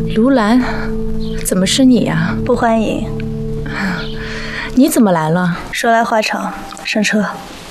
卢兰，怎么是你呀？ 不欢迎。 你怎么来了？ 说来话长，上车。